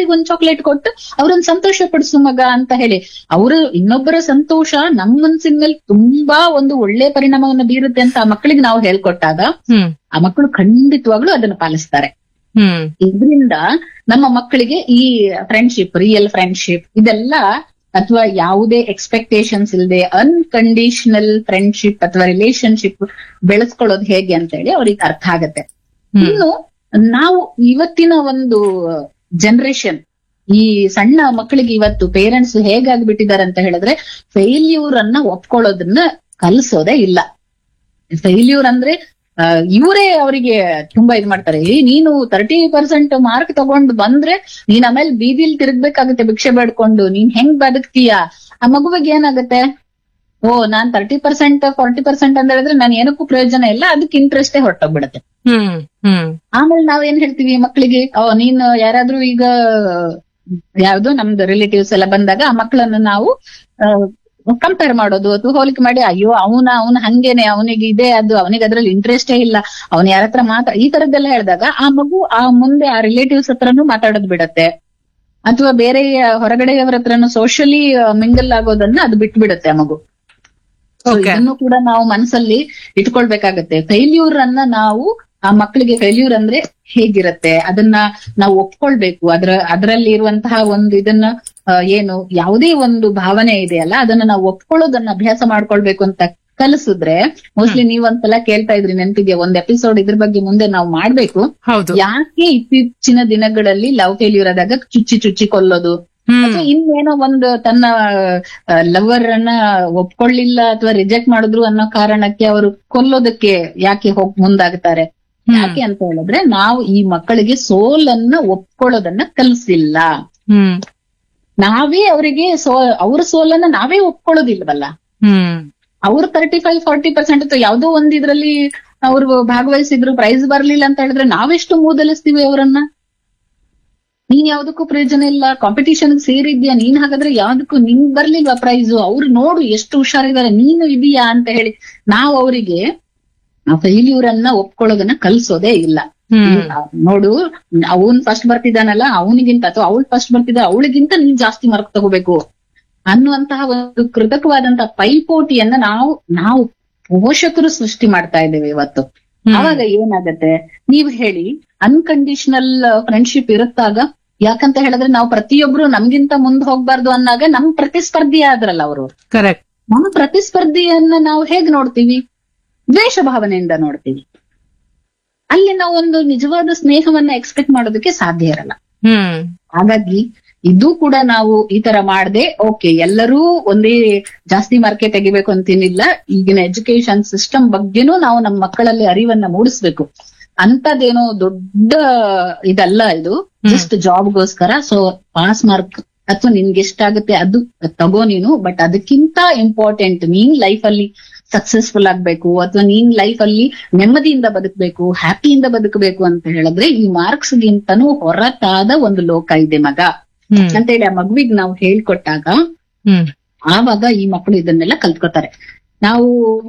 ಅವ್ರಿಗೆ ಒಂದ್ ಚಾಕ್ಲೇಟ್ ಕೊಟ್ಟು ಅವ್ರನ್ನ ಸಂತೋಷ ಪಡಿಸು ಮಗ ಅಂತ ಹೇಳಿ, ಅವರು ಇನ್ನೊಬ್ಬರ ಸಂತೋಷ ನಮ್ಮ ಮನ್ಸಿನ ಮೇಲೆ ತುಂಬಾ ಒಂದು ಒಳ್ಳೆ ಪರಿಣಾಮವನ್ನು ಬೀರುತ್ತೆ ಅಂತ ಆ ಮಕ್ಕಳಿಗೆ ನಾವು ಹೇಳ್ಕೊಟ್ಟಾಗ ಆ ಮಕ್ಕಳು ಖಂಡಿತವಾಗ್ಲೂ ಅದನ್ನ ಪಾಲಿಸ್ತಾರೆ. ಇದರಿಂದ ನಮ್ಮ ಮಕ್ಕಳಿಗೆ ಈ ಫ್ರೆಂಡ್ಶಿಪ್, ರಿಯಲ್ ಫ್ರೆಂಡ್ಶಿಪ್ ಇದೆಲ್ಲ, ಅಥವಾ ಯಾವುದೇ ಎಕ್ಸ್ಪೆಕ್ಟೇಷನ್ಸ್ ಇಲ್ಲದೆ ಅನ್ಕಂಡೀಷನಲ್ ಫ್ರೆಂಡ್ಶಿಪ್ ಅಥವಾ ರಿಲೇಶನ್ಶಿಪ್ ಬೆಳೆಸ್ಕೊಳ್ಳೋದು ಹೇಗೆ ಅಂತ ಹೇಳಿ ಅವ್ರಿಗೆ ಅರ್ಥ ಆಗತ್ತೆ. ಇನ್ನು ನಾವು ಇವತ್ತಿನ ಒಂದು ಜನರೇಷನ್, ಈ ಸಣ್ಣ ಮಕ್ಕಳಿಗೆ ಇವತ್ತು ಪೇರೆಂಟ್ಸ್ ಹೇಗಾಗ್ಬಿಟ್ಟಿದ್ದಾರೆ ಅಂತ ಹೇಳಿದ್ರೆ, ಫೇಲ್ಯೂರ್ ಅನ್ನ ಒಪ್ಕೊಳ್ಳೋದನ್ನ ಕಲಿಸೋದೇ ಇಲ್ಲ. ಫೇಲ್ಯೂರ್ ಅಂದ್ರೆ ಇವರೇ ಅವರಿಗೆ ತುಂಬಾ ಇದ್ ಮಾಡ್ತಾರೆ. ನೀನು 30% ಮಾರ್ಕ್ ತಗೊಂಡು ಬಂದ್ರೆ ನೀನ್ ಆಮೇಲೆ ಬೀದಿಲ್ ತಿರುಗ್ಬೇಕಾಗತ್ತೆ ಭಿಕ್ಷೆ ಬೇಡ್ಕೊಂಡು, ನೀನ್ ಹೆಂಗ್ ಬದುಕ್ತೀಯ? ಆ ಮಗುವಿಗೆ ಏನಾಗತ್ತೆ, ನಾನ್ 30% 40% ಅಂತ ಹೇಳಿದ್ರೆ ನಾನು ಏನಕ್ಕೂ ಪ್ರಯೋಜನ ಇಲ್ಲ, ಅದಕ್ಕೆ ಇಂಟ್ರೆಸ್ಟೇ ಹೊರಟೋಗ್ಬಿಡತ್ತೆ. ಆಮೇಲೆ ನಾವೇನ್ ಹೇಳ್ತೀವಿ ಮಕ್ಕಳಿಗೆ, ನೀನ್ ಯಾರಾದ್ರೂ ಈಗ ಯಾವ್ದು ನಮ್ದು ರಿಲೇಟಿವ್ಸ್ ಎಲ್ಲ ಬಂದಾಗ ಆ ಮಕ್ಕಳನ್ನ ನಾವು ಕಂಪೇರ್ ಮಾಡೋದು ಅಥವಾ ಹೋಲಿಕೆ ಮಾಡಿ, ಅಯ್ಯೋ ಅವನ ಹಂಗೇನೆ, ಅವನಿಗೆ ಇದೆ ಅದು, ಅವನಿಗೆ ಅದ್ರಲ್ಲಿ ಇಂಟ್ರೆಸ್ಟೇ ಇಲ್ಲ, ಅವ್ನ ಯಾರ ಹತ್ರ ಈ ತರದ್ದೆಲ್ಲ ಹೇಳಿದಾಗ ಆ ಮಗು ಆ ಮುಂದೆ ಆ ರಿಲೇಟಿವ್ಸ್ ಹತ್ರನು ಮಾತಾಡೋದ್ ಬಿಡತ್ತೆ, ಅಥವಾ ಬೇರೆ ಹೊರಗಡೆಯವರ ಹತ್ರನು ಸೋಷಿಯಲಿ ಮಿಂಗಲ್ ಆಗೋದನ್ನ ಅದು ಬಿಟ್ಬಿಡತ್ತೆ ಆ ಮಗು. ಇದನ್ನು ಕೂಡ ನಾವು ಮನಸ್ಸಲ್ಲಿ ಇಟ್ಕೊಳ್ಬೇಕಾಗತ್ತೆ. ಫೇಲ್ಯೂರ್ ಅನ್ನ ನಾವು ಆ ಮಕ್ಕಳಿಗೆ, ಫೇಲ್ಯೂರ್ ಅಂದ್ರೆ ಹೇಗಿರತ್ತೆ ಅದನ್ನ ನಾವು ಒಪ್ಕೊಳ್ಬೇಕು. ಅದರಲ್ಲಿ ಇರುವಂತಹ ಒಂದು ಇದನ್ನ ಏನು ಯಾವುದೇ ಒಂದು ಭಾವನೆ ಇದೆಯಲ್ಲ ಅದನ್ನ ನಾವು ಒಪ್ಕೊಳ್ಳೋದನ್ನ ಅಭ್ಯಾಸ ಮಾಡ್ಕೊಳ್ಬೇಕು ಅಂತ ಕಲಿಸಿದ್ರೆ, ಮೋಸ್ಟ್ಲಿ ನೀವ್ ಒಂದ್ಸಲ ಕೇಳ್ತಾ ಇದ್ರಿ ನೆನಪಿಗೆ, ಒಂದ್ ಎಪಿಸೋಡ್ ಇದ್ರ ಬಗ್ಗೆ ಮುಂದೆ ನಾವು ಮಾಡ್ಬೇಕು. ಯಾಕೆ ಇತ್ತೀಚಿನ ದಿನಗಳಲ್ಲಿ ಲವ್ ಫೇಲ್ಯೂರ್ ಆದಾಗ ಚುಚ್ಚಿ ಕೊಲ್ಲೋದು, ಅಥವಾ ಇನ್ನೇನೋ ಒಂದು ತನ್ನ ಲವರ್ ಅನ್ನ ಒಪ್ಕೊಳ್ಳಿಲ್ಲ ಅಥವಾ ರಿಜೆಕ್ಟ್ ಮಾಡಿದ್ರು ಅನ್ನೋ ಕಾರಣಕ್ಕೆ ಅವರು ಕೊಲ್ಲೋದಕ್ಕೆ ಯಾಕೆ ಮುಂದಾಗ್ತಾರೆ? ಯಾಕೆ ಅಂತ ಹೇಳಿದ್ರೆ, ನಾವು ಈ ಮಕ್ಕಳಿಗೆ ಸೋಲನ್ನ ಒಪ್ಕೊಳ್ಳೋದನ್ನ ಕಲಿಸಿಲ್ಲ. ನಾವೇ ಅವರಿಗೆ ಅವ್ರ ಸೋಲನ್ನ ನಾವೇ ಒಪ್ಕೊಳ್ಳೋದಿಲ್ವಲ್ಲ. ಅವ್ರು 35-40% ಅಥವಾ ಯಾವ್ದೋ ಒಂದ್ ಇದ್ರಲ್ಲಿ ಅವ್ರು ಭಾಗವಹಿಸಿದ್ರು, ಪ್ರೈಸ್ ಬರ್ಲಿಲ್ಲ ಅಂತ ಹೇಳಿದ್ರೆ ನಾವೆಷ್ಟು ಮೂದಲಿಸ್ತೀವಿ ಅವರನ್ನ. ನೀನ್ ಯಾವ್ದಕ್ಕೂ ಪ್ರಯೋಜನ ಇಲ್ಲ, ಕಾಂಪಿಟೇಷನ್ ಸೇರಿದ್ಯಾ ನೀನ್, ಹಾಗಾದ್ರೆ ಯಾವ್ದಕ್ಕೂ ನಿಂಗ್ ಬರ್ಲಿಲ್ವಾ ಪ್ರೈಸು, ಅವ್ರು ನೋಡು ಎಷ್ಟು ಹುಷಾರಿದ್ದಾರೆ, ನೀನು ಇದೀಯಾ ಅಂತ ಹೇಳಿ ನಾವು ಅವರಿಗೆ ಫೇಲ್ಯೂರ್ ಅನ್ನ ಒಪ್ಕೊಳ್ಳೋದನ್ನ ಕಲ್ಸೋದೇ ಇಲ್ಲ. ನೋಡು, ಅವನ್ ಫಸ್ಟ್ ಬರ್ತಿದ್ದಾನಲ್ಲ ಅವನಿಗಿಂತ, ಅಥವಾ ಅವಳು ಫಸ್ಟ್ ಬರ್ತಿದ್ದ ಅವಳಿಗಿಂತ ನೀನ್ ಜಾಸ್ತಿ ಮಾರ್ಕ್ ತಗೋಬೇಕು ಅನ್ನುವಂತಹ ಒಂದು ಕೃತಕವಾದಂತಹ ಪೈಪೋಟಿಯನ್ನ ನಾವು ಪೋಷಕರು ಸೃಷ್ಟಿ ಮಾಡ್ತಾ ಇದ್ದೇವೆ ಇವತ್ತು. ಅವಾಗ ಏನಾಗತ್ತೆ, ನೀವ್ ಹೇಳಿ, ಅನ್ಕಂಡೀಷನಲ್ ಫ್ರೆಂಡ್ಶಿಪ್ ಇರುತ್ತಾಗ, ಯಾಕಂತ ಹೇಳಿದ್ರೆ ನಾವು ಪ್ರತಿಯೊಬ್ರು ನಮ್ಗಿಂತ ಮುಂದೆ ಹೋಗ್ಬಾರ್ದು ಅನ್ನಾಗ ನಮ್ ಪ್ರತಿಸ್ಪರ್ಧಿ ಆದ್ರಲ್ಲ ಅವರು. ಕರೆಕ್ಟ್. ನಮ್ಮ ಪ್ರತಿಸ್ಪರ್ಧಿಯನ್ನ ನಾವು ಹೇಗ್ ನೋಡ್ತೀವಿ? ದ್ವೇಷ ಭಾವನೆಯಿಂದ ನೋಡ್ತೀವಿ. ಅಲ್ಲಿ ನಾವು ಒಂದು ನಿಜವಾದ ಸ್ನೇಹವನ್ನ ಎಕ್ಸ್ಪೆಕ್ಟ್ ಮಾಡೋದಕ್ಕೆ ಸಾಧ್ಯ ಇರಲ್ಲ. ಹಾಗಾಗಿ ಇದು ಕೂಡ ನಾವು ಈ ತರ ಮಾಡದೆ, ಓಕೆ ಎಲ್ಲರೂ ಒಂದೇ ಜಾಸ್ತಿ ಮಾರ್ಕೆ ತೆಗಿಬೇಕು ಅಂತೇನಿಲ್ಲ. ಈಗಿನ ಎಜುಕೇಶನ್ ಸಿಸ್ಟಮ್ ಬಗ್ಗೆನೂ ನಾವು ನಮ್ಮ ಮಕ್ಕಳಲ್ಲಿ ಅರಿವನ್ನ ಮೂಡಿಸ್ಬೇಕು. ಅಂತದೇನೋ ದೊಡ್ಡ ಇದಲ್ಲ ಇದು, ಜಸ್ಟ್ ಜಾಬ್ಗೋಸ್ಕರ. ಸೊ ಪಾಸ್ ಮಾರ್ಕ್ ಅಥವಾ ನಿನ್ಗೆ ಎಷ್ಟಾಗುತ್ತೆ ಅದು ತಗೋ ನೀನು, ಬಟ್ ಅದಕ್ಕಿಂತ ಇಂಪಾರ್ಟೆಂಟ್ ನೀನ್ ಲೈಫ್ ಅಲ್ಲಿ ಸಕ್ಸಸ್ಫುಲ್ ಆಗ್ಬೇಕು, ಅಥವಾ ನೀನ್ ಲೈಫ್ ಅಲ್ಲಿ ನೆಮ್ಮದಿಯಿಂದ ಬದುಕಬೇಕು, ಹ್ಯಾಪಿಯಿಂದ ಬದುಕಬೇಕು ಅಂತ ಹೇಳಿದ್ರೆ ಈ ಮಾರ್ಕ್ಸ್ ಗಿಂತನೂ ಹೊರತಾದ ಒಂದು ಲೋಕ ಇದೆ ಮಗ ಅಂತ ಹೇಳಿ ಆ ಮಗುವಿಗೆ ನಾವು ಹೇಳ್ಕೊಟ್ಟಾಗ ಆವಾಗ ಈ ಮಕ್ಕಳು ಇದನ್ನೆಲ್ಲ ಕಲ್ತ್ಕೋತಾರೆ. ನಾವು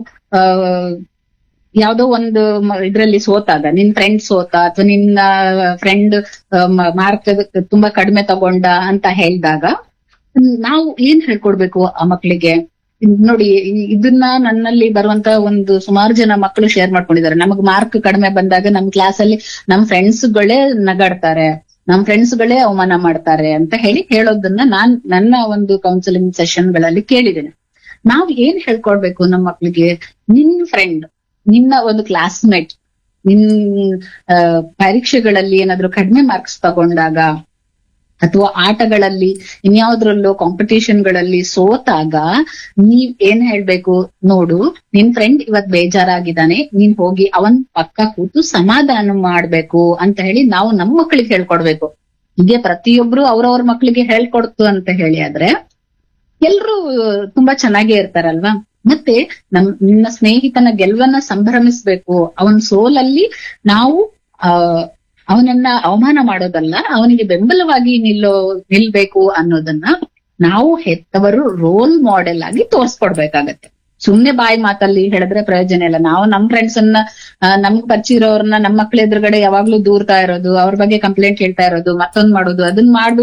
ಯಾವ್ದೋ ಒಂದು ಇದ್ರಲ್ಲಿ ಸೋತಾಗ, ನಿನ್ ಫ್ರೆಂಡ್ ಸೋತ ಅಥವಾ ನಿನ್ನ ಫ್ರೆಂಡ್ ಮಾರ್ಕ್ ತುಂಬಾ ಕಡಿಮೆ ತಗೊಂಡ ಅಂತ ಹೇಳಿದಾಗ ನಾವು ಏನ್ ಹೇಳ್ಕೊಡ್ಬೇಕು ಆ ಮಕ್ಕಳಿಗೆ? ನೋಡಿ, ಇದನ್ನ ನನ್ನಲ್ಲಿ ಬರುವಂತ ಒಂದು ಸುಮಾರು ಜನ ಮಕ್ಕಳು ಶೇರ್ ಮಾಡ್ಕೊಂಡಿದ್ದಾರೆ. ನಮಗ್ ಮಾರ್ಕ್ ಕಡಿಮೆ ಬಂದಾಗ ನಮ್ ಕ್ಲಾಸ್ ಅಲ್ಲಿ ನಮ್ ಫ್ರೆಂಡ್ಸ್ಗಳೇ ನಗಾಡ್ತಾರೆ, ನಮ್ ಫ್ರೆಂಡ್ಸ್ಗಳೇ ಅವಮಾನ ಮಾಡ್ತಾರೆ ಅಂತ ಹೇಳೋದನ್ನ ನನ್ನ ಒಂದು ಕೌನ್ಸಿಲಿಂಗ್ ಸೆಷನ್ ಗಳಲ್ಲಿ ಕೇಳಿದ್ದೇನೆ. ನಾವ್ ಏನ್ ಹೇಳ್ಕೊಡ್ಬೇಕು ನಮ್ಮ ಮಕ್ಳಿಗೆ? ನಿನ್ ಫ್ರೆಂಡ್, ನಿನ್ನ ಒಂದು ಕ್ಲಾಸ್ಮೇಟ್ ನಿನ್ ಪರೀಕ್ಷೆಗಳಲ್ಲಿ ಏನಾದ್ರು ಕಡಿಮೆ ಮಾರ್ಕ್ಸ್ ತಗೊಂಡಾಗ, ಅಥವಾ ಆಟಗಳಲ್ಲಿ ಇನ್ಯಾವುದ್ರಲ್ಲೋ ಕಾಂಪಿಟೇಷನ್ಗಳಲ್ಲಿ ಸೋತಾಗ ನೀವ್ ಏನ್ ಹೇಳ್ಬೇಕು? ನೋಡು, ನಿನ್ ಫ್ರೆಂಡ್ ಇವತ್ ಬೇಜಾರಾಗಿದ್ದಾನೆ, ನೀನ್ ಹೋಗಿ ಅವನ್ ಪಕ್ಕ ಕೂತು ಸಮಾಧಾನ ಮಾಡ್ಬೇಕು ಅಂತ ಹೇಳಿ ನಾವು ನಮ್ಮ ಮಕ್ಕಳಿಗೆ ಹೇಳ್ಕೊಡ್ಬೇಕು. ಹೀಗೆ ಪ್ರತಿಯೊಬ್ರು ಅವ್ರವ್ರ ಮಕ್ಕಳಿಗೆ ಹೇಳ್ಕೊಡ್ತು ಅಂತ ಹೇಳಿ ಆದ್ರೆ ಎಲ್ರೂ ತುಂಬಾ ಚೆನ್ನಾಗೇ ಇರ್ತಾರಲ್ವಾ. ಮತ್ತೆ ನಿನ್ನ ಸ್ನೇಹಿತನ ಗೆಲುವನ್ನ ಸಂಭ್ರಮಿಸ್ಬೇಕು. ಅವನ್ ಸೋಲಲ್ಲಿ ನಾವು ಅವನನ್ನ ಅವಮಾನ ಮಾಡೋದಲ್ಲ, ಅವನಿಗೆ ಬೆಂಬಲವಾಗಿ ನಿಲ್ಬೇಕು ಅನ್ನೋದನ್ನ ನಾವು ಹೆತ್ತವರು ರೋಲ್ ಮಾಡೆಲ್ ಆಗಿ ತೋರ್ಸ್ಕೊಡ್ಬೇಕಾಗತ್ತೆ. ಸುಮ್ನೆ ಬಾಯಿ ಮಾತಲ್ಲಿ ಹೇಳಿದ್ರೆ ಪ್ರಯೋಜನ ಇಲ್ಲ. ನಾವು ನಮ್ ಫ್ರೆಂಡ್ಸ್ ಅನ್ನ, ನಮ್ಗ್ ಪರಿಚಯ ಇರೋರ್ನ ನಮ್ಮ ಮಕ್ಳ ಎದುರುಗಡೆ ಯಾವಾಗ್ಲೂ ದೂರ್ತಾ ಇರೋದು, ಅವ್ರ ಬಗ್ಗೆ ಕಂಪ್ಲೇಂಟ್ ಹೇಳ್ತಾ ಇರೋದು, ಮತ್ತೊಂದ್ ಮಾಡೋದು, ಅದನ್ನ ಮಾಡ್ಬಿಟ್ಟು